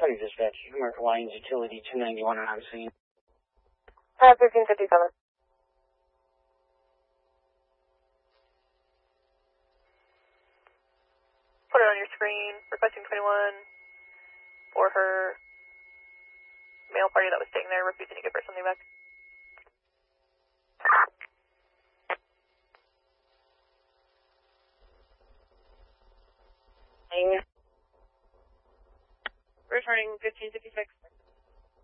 Sorry, dispatch. American Lions Utility 291 on scene. 1357. Put it on your screen, requesting 21 for her male party that was staying there, refusing to give her something back. Returning 1556.